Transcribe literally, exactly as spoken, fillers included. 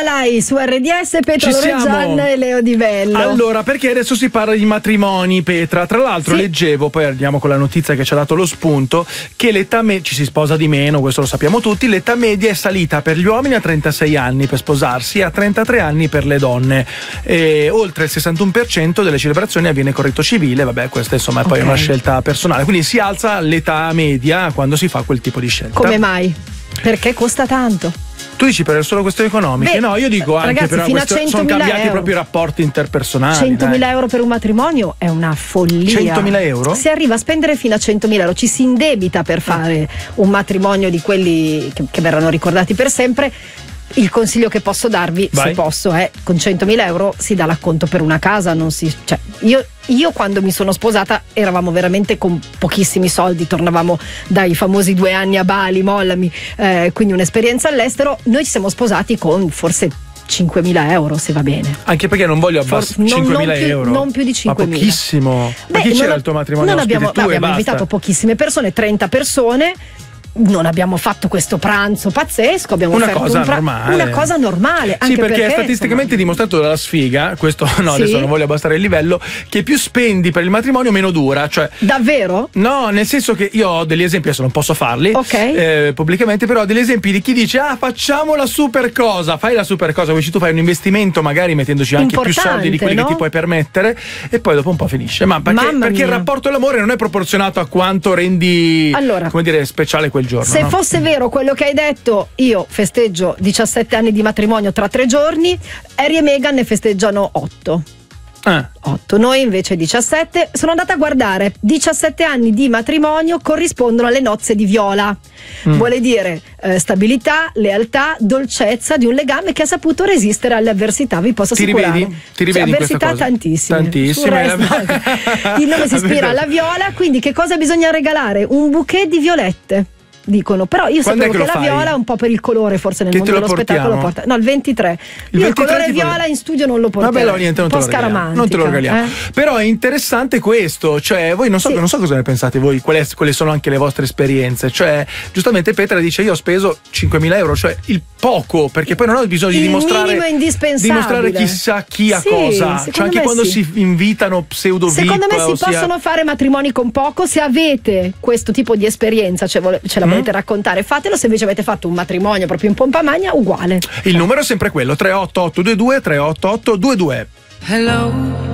Lai su R D S, Petra Ci Loreggian e Leo Di Vello. Allora, perché adesso si parla di matrimoni, Petra. Tra l'altro, sì, leggevo, poi andiamo con la notizia che ci ha dato lo spunto, che l'età media, ci si sposa di meno, questo lo sappiamo tutti, l'età media è salita per gli uomini a trentasei anni per sposarsi e a trentatré anni per le donne. E oltre il sessantuno per cento delle celebrazioni avviene con rito civile, vabbè, questa insomma è poi okay, una scelta personale, quindi si alza l'età media quando si fa quel tipo di scelta. Come mai? Perché costa tanto. Tu dici per solo questioni economiche? Beh, no, io dico anche ragazzi, però questo, sono cambiati euro. proprio i rapporti interpersonali. centomila euro per un matrimonio è una follia. centomila euro? Si arriva a spendere fino a centomila euro, ci si indebita per fare un matrimonio di quelli che, che verranno ricordati per sempre. Il consiglio che posso darvi, Vai. se posso, è con centomila euro si dà l'acconto per una casa, non si, cioè, io, io quando mi sono sposata eravamo veramente con pochissimi soldi, tornavamo dai famosi due anni a Bali, mollami, eh, quindi un'esperienza all'estero. Noi ci siamo sposati con forse cinquemila euro, se va bene. Anche perché non voglio abbassare cinquemila euro. Non più di cinquemila. Ma pochissimo. Beh, Ma chi c'era non, il tuo matrimonio? Non abbiamo, tu beh, abbiamo basta. invitato pochissime persone, trenta persone. Non abbiamo fatto questo pranzo pazzesco, abbiamo una offerto cosa un pra- normale. una cosa normale. Sì, anche perché, perché è statisticamente insomma... dimostrato dalla sfiga, questo no, sì? Adesso non voglio abbassare il livello, che più spendi per il matrimonio meno dura. Cioè, davvero? No, nel senso che io ho degli esempi, adesso non posso farli okay. eh, pubblicamente, però ho degli esempi di chi dice ah facciamo la super cosa, fai la super cosa, poi tu fai un investimento magari mettendoci anche importante, più soldi di quelli no? che ti puoi permettere e poi dopo un po' finisce. Ma perché, perché il rapporto all'amore non è proporzionato a quanto rendi allora, come dire speciale quel giorno. Se no? fosse vero quello che hai detto, io festeggio diciassette anni di matrimonio tra tre giorni, Harry e Meghan ne festeggiano otto. Ah. otto, noi invece diciassette. Sono andata a guardare, diciassette anni di matrimonio corrispondono alle nozze di viola. Mm. Vuole dire eh, stabilità, lealtà, dolcezza di un legame che ha saputo resistere alle avversità, vi posso Ti assicurare. Rivedi? Ti rivedi cioè, avversità in tantissime. Tantissime. Il nome si ispira alla viola, quindi che cosa bisogna regalare? Un bouquet di violette. Dicono, però io Quando sapevo che, che la fai? viola è un po' per il colore, forse nel che mondo dello spettacolo porta. No, il ventitré. Il io ventitré il colore tipo... viola in studio non lo porterei. Vabbè, no, niente, non un po' te lo regaliamo. Non te lo regaliamo. Eh? Però è interessante questo, cioè voi non so, sì. non so cosa ne pensate voi, quali, quali sono anche le vostre esperienze. Cioè, giustamente Petra dice io ho speso cinquemila euro, cioè il poco, perché poi non ho bisogno il di dimostrare minimo indispensabile. dimostrare chissà chi a sì, cosa. Cioè anche quando sì. si invitano pseudo V I P. Secondo me si ossia... possono fare matrimoni con poco. Se avete questo tipo di esperienza, cioè vole, ce la mm. volete raccontare, fatelo. Se invece avete fatto un matrimonio proprio in pompa magna, uguale. Il numero è sempre quello, tre otto otto due due tre otto otto due due. Hello